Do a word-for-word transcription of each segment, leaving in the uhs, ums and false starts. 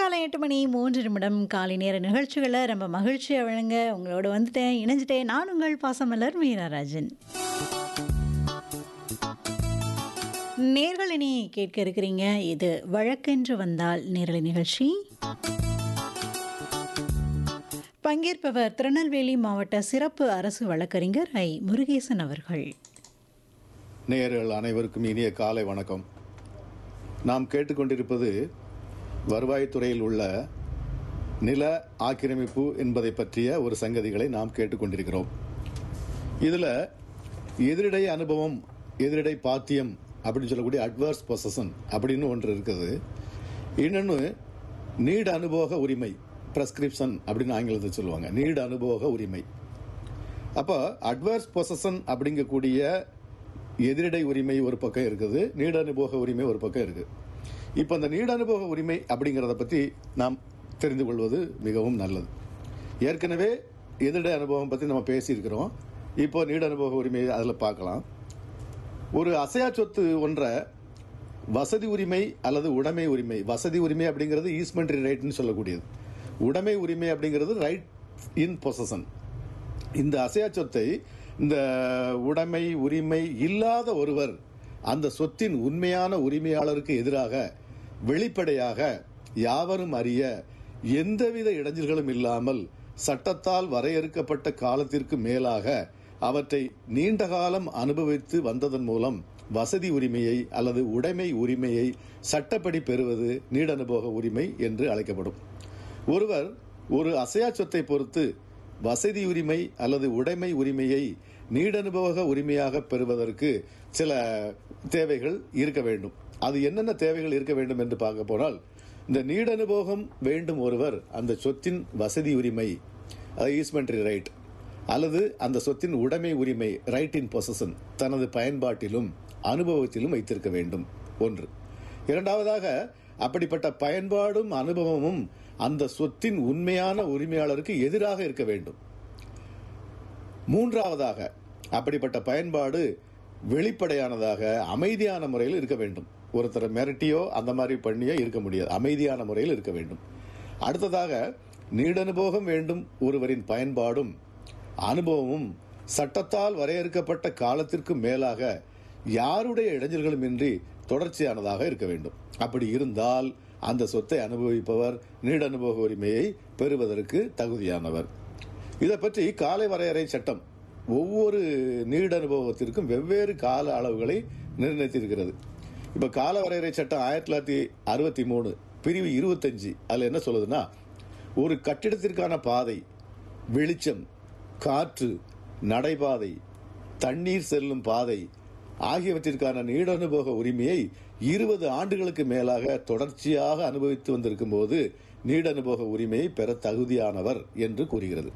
காலை எட்டு மணி மூன்று நிமிடம் காலை நேர நிகழ்ச்சிகளை ரொம்ப மகிழ்ச்சியா வழங்க உங்களோட வந்துட்டேன், இணைஞ்சிட்டேன். நான் உங்கள் பாசமலர் மீராராஜன். நேர்கள் இனி கேட்க இருக்கிறீங்க, இது வழக்கென்று வந்தால் நேரலை நிகழ்ச்சி. பங்கேற்பவர் திருநெல்வேலி மாவட்ட சிறப்பு அரசு வழக்கறிஞர் ஐ முருகேசன் அவர்கள். நேயர்கள் அனைவருக்கும் இனிய காலை வணக்கம். நாம் கேட்டுக்கொண்டிருப்பது வருவாய்த்துறையில் உள்ள நில ஆக்கிரமிப்பு என்பதை பற்றிய ஒரு சங்கதிகளை நாம் கேட்டுக்கொண்டிருக்கிறோம். இதில் எதிரிடை அனுபவம், எதிரிடை பாத்தியம் அப்படின்னு சொல்லக்கூடிய அட்வர்ஸ் பொசஷன் அப்படின்னு ஒன்று இருக்குது. இன்னொன்று நீடு அனுபவ உரிமை, பிரஸ்கிரிப்ஷன் அப்படின்னு ஆங்கிலத்தில் சொல்லுவாங்க. நீடு அனுபவ உரிமை. அப்போ அட்வர்ஸ் பொசஷன் அப்படிங்கக்கூடிய எதிரிடை உரிமை ஒரு பக்கம் இருக்குது, நீடு அனுபவ உரிமை ஒரு பக்கம் இருக்குது. இப்போ அந்த நீடு அனுபவ உரிமை அப்படிங்கிறத பற்றி நாம் தெரிந்து கொள்வது மிகவும் நல்லது. ஏற்கனவே எதிரிடை அனுபவம் பற்றி நம்ம பேசியிருக்கிறோம். இப்போ நீடு அனுபவ உரிமை அதில் பார்க்கலாம். ஒரு அசையா சொத்து ஒன்றை வசதி உரிமை அல்லது உடைமை உரிமை, வசதி உரிமை அப்படிங்கிறது ஈஸ்மெண்ட்ரி ரைட்னு சொல்லக்கூடியது, உடைமை உரிமை அப்படிங்கிறது ரைட் இன் பொசஷன். இந்த அசையா சொத்தை இந்த உடைமை உரிமை இல்லாத ஒருவர் அந்த சொத்தின் உண்மையான உரிமையாளருக்கு எதிராக வெளிப்படையாக யாவரும் அறிய எந்தவித இடைஞ்சல்களும் இல்லாமல் சட்டத்தால் வரையறுக்கப்பட்ட காலத்திற்கு மேலாக அவற்றை நீண்ட காலம் அனுபவித்து வந்ததன் மூலம் வசதி உரிமையை அல்லது உடைமை உரிமையை சட்டப்படி பெறுவது நீடனுபவ உரிமை என்று அழைக்கப்படும். ஒருவர் ஒரு அசையா சொத்தை பொறுத்து வசதி உரிமை அல்லது உடைமை உரிமையை நீடனுபவ உரிமையாக பெறுவதற்கு சில தேவைகள் இருக்க வேண்டும். அது என்னென்ன தேவைகள் இருக்க வேண்டும் என்று பார்க்க போனால், இந்த நீடனுபவம் வேண்டும் ஒருவர் அந்த சொத்தின் வசதி உரிமை, அது ஈஸ்மெண்ட்ரி ரைட், அல்லது அந்த சொத்தின் உடைமை உரிமை ரைட் இன் பொசஷன் தனது பயன்பாட்டிலும் அனுபவத்திலும் வைத்திருக்க வேண்டும். ஒன்று. இரண்டாவதாக, அப்படிப்பட்ட பயன்பாடும் அனுபவமும் அந்த சொத்தின் உண்மையான உரிமையாளருக்கு எதிராக இருக்க வேண்டும். மூன்றாவதாக, அப்படிப்பட்ட பயன்பாடு வெளிப்படையானதாக அமைதியான முறையில் இருக்க வேண்டும். ஒருத்தரை மிரட்டியோ அந்த மாதிரி பண்ணியோ இருக்க முடியாது, அமைதியான முறையில் இருக்க வேண்டும். அடுத்ததாக, நீடனுபவம் வேண்டும் ஒருவரின் பயன்பாடும் அனுபவமும் சட்டத்தால் வரையறுக்கப்பட்ட காலத்திற்கு மேலாக யாருடைய இடைஞ்சல்களும் இன்றி தொடர்ச்சியானதாக இருக்க வேண்டும். அப்படி இருந்தால் அந்த சொத்தை அனுபவிப்பவர் நீடனுபவ உரிமையை பெறுவதற்கு தகுதியானவர். இதை பற்றி கால வரையறை சட்டம் ஒவ்வொரு நீடனுபவத்திற்கும் வெவ்வேறு கால அளவுகளை நிர்ணயித்திருக்கிறது. இப்போ கால வரையறை சட்டம் ஆயிரத்தி தொள்ளாயிரத்தி அறுபத்தி மூணு பிரிவு இருபத்தஞ்சு அதில் என்ன சொல்லுதுன்னா, ஒரு கட்டிடத்திற்கான பாதை, வெளிச்சம், காற்று, நடைபாதை, தண்ணீர் செல்லும் பாதை ஆகியவற்றிற்கான நீடனுபவ உரிமையை இருபது ஆண்டுகளுக்கு மேலாக தொடர்ச்சியாக அனுபவித்து வந்திருக்கும் போது நீடனுபவ உரிமையை பெற தகுதியானவர் என்று கூறுகிறது.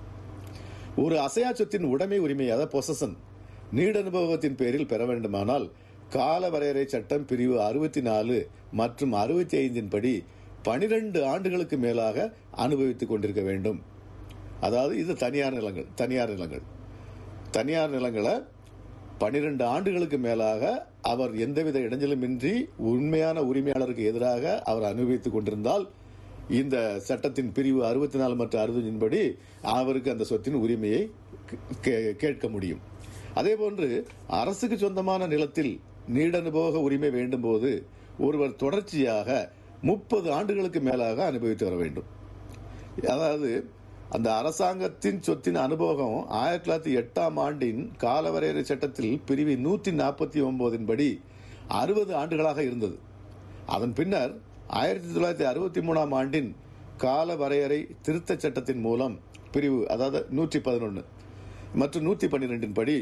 ஒரு அசையா சொத்தின் உடைமை உரிமை, அதாவது பொசஷன், நீடனுபவத்தின் பேரில் பெற வேண்டுமானால் கால வரையறை சட்டம் பிரிவு அறுபத்தி நாலு மற்றும் அறுபத்தி ஐந்தின் படி பனிரெண்டு ஆண்டுகளுக்கு மேலாக அனுபவித்துக் கொண்டிருக்க வேண்டும். அதாவது இது தனியார் நிலங்கள் தனியார் நிலங்கள் தனியார் நிலங்களை பனிரெண்டு ஆண்டுகளுக்கு மேலாக அவர் எந்தவித இடைஞ்சலுமின்றி உண்மையான உரிமையாளருக்கு எதிராக அவர் அனுபவித்துக் கொண்டிருந்தால் இந்த சட்டத்தின் பிரிவு அறுபத்தி நாலு மற்றும் அறுபதின் படி அவருக்கு அந்த சொத்தின் உரிமையை கேட்க முடியும். அதே போன்று அரசுக்கு சொந்தமான நிலத்தில் நீடனுபவ உரிமை வேண்டும் போது ஒருவர் தொடர்ச்சியாக முப்பது ஆண்டுகளுக்கு மேலாக அனுபவித்து வர வேண்டும். அதாவது அந்த அரசாங்கத்தின் சொத்தின் அனுபவம் ஆயிரத்தி தொள்ளாயிரத்தி எட்டாம் ஆண்டின் காலவரையறை சட்டத்தில் பிரிவு நூற்றி நாற்பத்தி ஒன்பதின் படி அறுபது ஆண்டுகளாக இருந்தது. அதன் பின்னர் ஆயிரத்தி தொள்ளாயிரத்தி அறுபத்தி மூணாம் ஆண்டின் கால வரையறை திருத்த சட்டத்தின் மூலம் பிரிவு, அதாவது நூற்றி பதினொன்று மற்றும் நூற்றி பன்னிரெண்டின் படி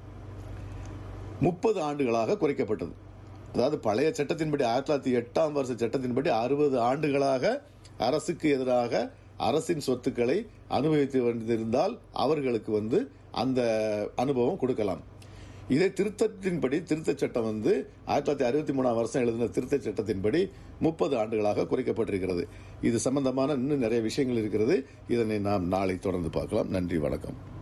முப்பது ஆண்டுகளாக குறைக்கப்பட்டது. அதாவது பழைய சட்டத்தின்படி ஆயிரத்தி தொள்ளாயிரத்தி எட்டாம் வருஷ சட்டத்தின்படி அறுபது ஆண்டுகளாக அரசுக்கு எதிராக அரசின் சொத்துக்களை அனுபவித்து வந்திருந்தால் அவர்களுக்கு வந்து அந்த அனுபவம் கொடுக்கலாம். இதே திருத்தத்தின்படி திருத்த சட்டம் வந்து ஆயிரத்தி தொள்ளாயிரத்தி அறுபத்தி மூணாம் வருஷம் எழுதின திருத்த சட்டத்தின்படி முப்பது ஆண்டுகளாக குறைக்கப்பட்டிருக்கிறது. இது சம்பந்தமான இன்னும் நிறைய விஷயங்கள் இருக்கிறது. இதனை நாம் நாளை தொடர்ந்து பார்க்கலாம். நன்றி, வணக்கம்.